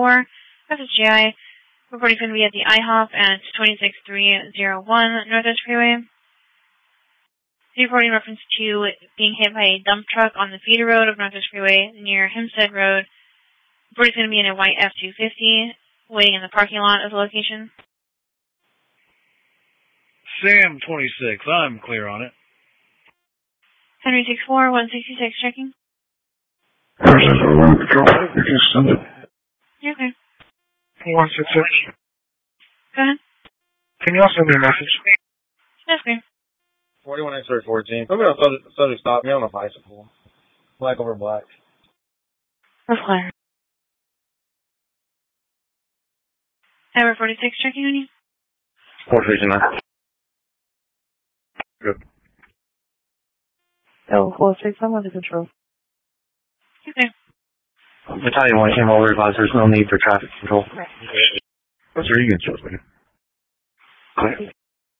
4. This is GI. Reporting going to be at the IHOP at 26301 Northwest Freeway. Reporting reference to being hit by a dump truck on the feeder road of Northwest Freeway near Hempstead Road. Reporting going to be in a white F-250, waiting in the parking lot of the location. Sam 26, I'm clear on it. Henry 64, 166, checking. You're okay. 166. Go ahead. Can you also send me a message? That's great. 41 X-ray 14. Somebody on subject stop me on a bicycle. Black over black. Reply. Tower 46, checking on you. 469. Good. Oh, 46, I'm under control. Okay. Battalion 1 came over, advised there's no need for traffic control. Right. What's your Egan supposed to be? Clear.